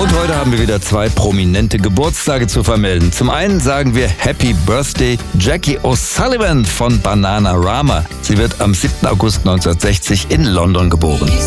Und heute haben wir wieder 2 prominente Geburtstage zu vermelden. Zum einen sagen wir Happy Birthday Jackie O'Sullivan von Bananarama. Sie wird am 7. August 1960 in London geboren.